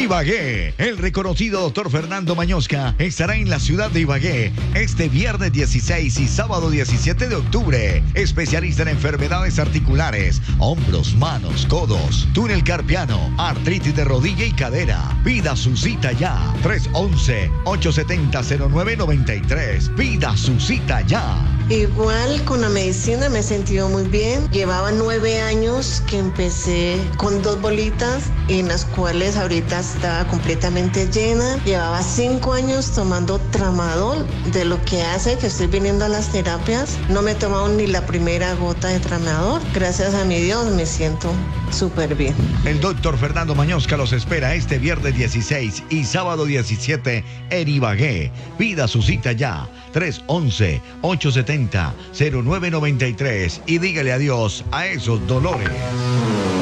Ibagué. El reconocido doctor Fernando Mañosca estará en la ciudad de Ibagué este viernes 16 y sábado 17 de octubre. Especialista en enfermedades articulares, hombros, manos, codos, túnel carpiano, artritis de rodilla y cadera. Pida su cita ya. 311-870-0993. Pida su cita ya. Igual con la medicina me he sentido muy bien. Llevaba 9 años que empecé con 2 bolitas, en las cuales ahorita estaba completamente llena. Llevaba 5 años tomando tramadol. De lo que hace que estoy viniendo a las terapias, no me he tomado ni la primera gota de tramadol. Gracias a mi Dios me siento súper bien. El doctor Fernando Mañosca los espera este viernes 16 y sábado 17 en Ibagué. Pida su cita ya. 311-870-0993 y dígale adiós a esos dolores.